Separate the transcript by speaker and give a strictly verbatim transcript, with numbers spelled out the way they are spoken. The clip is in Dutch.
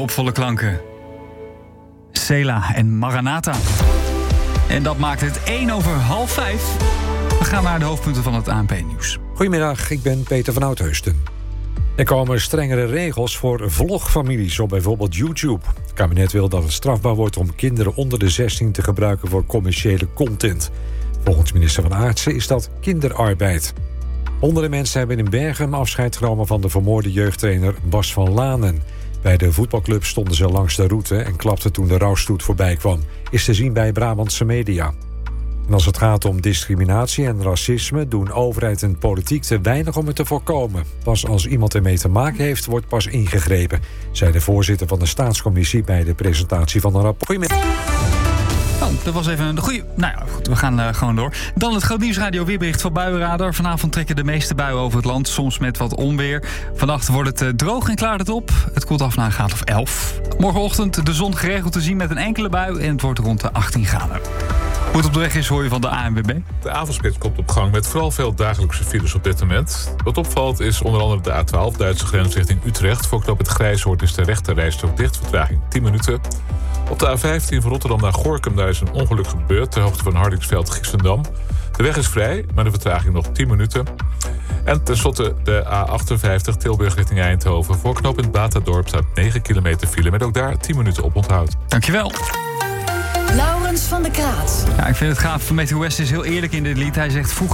Speaker 1: opvolle klanken. Sela en Maranatha. En dat maakt het één over half vijf. We gaan naar de hoofdpunten van het A N P-nieuws.
Speaker 2: Goedemiddag, ik ben Peter van Oudheusden. Er komen strengere regels voor vlogfamilies op bijvoorbeeld YouTube. Het kabinet wil dat het strafbaar wordt om kinderen onder de zestien te gebruiken voor commerciële content. Volgens minister Van Aartsen is dat kinderarbeid. Honderden mensen hebben in Bergen afscheid genomen van de vermoorde jeugdtrainer Bas van Lanen. Bij de voetbalclub stonden ze langs de route en klapten toen de rouwstoet voorbij kwam. Is te zien bij Brabantse media. En als het gaat om discriminatie en racisme doen overheid en politiek te weinig om het te voorkomen. Pas als iemand ermee te maken heeft, wordt pas ingegrepen, zei de voorzitter van de Staatscommissie bij de presentatie van een rapport.
Speaker 1: Oh, dat was even een goede. Nou ja, goed, we gaan uh, gewoon door. Dan het Groot Nieuws Radio weerbericht van Buienradar. Vanavond trekken de meeste buien over het land, soms met wat onweer. Vannacht wordt het uh, droog en klaart het op. Het koelt af naar een graad of elf. Morgenochtend de zon geregeld te zien met een enkele bui en het wordt rond de achttien graden. Hoe het op de weg is, hoor je van de A N W B.
Speaker 3: De avondspits komt op gang met vooral veel dagelijkse files op dit moment. Wat opvalt is onder andere de A twaalf, Duitse grens richting Utrecht. Voor knoop het Grijshoort is de rechterrijstrook dicht, vertraging tien minuten. Op de A vijftien van Rotterdam naar Gorinchem, daar is een ongeluk gebeurd ter hoogte van Hardingsveld-Giessendam. De weg is vrij, maar de vertraging nog tien minuten. En tenslotte de A achtenvijftig Tilburg richting Eindhoven. Voor knooppunt Batadorp staat negen kilometer file met ook daar tien minuten op onthoud.
Speaker 1: Dankjewel.
Speaker 4: Laurens van der Kraat.
Speaker 1: Ja, ik vind het gaaf. Matthew West is heel eerlijk in dit lied. Hij zegt, vroeger